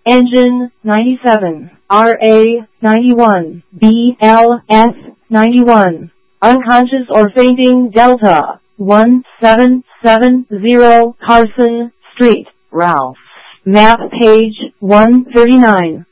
Engine 97, RA 91, BLS 91. Unconscious or fainting Delta 1770 Carson Street, Ralph. Map page 139.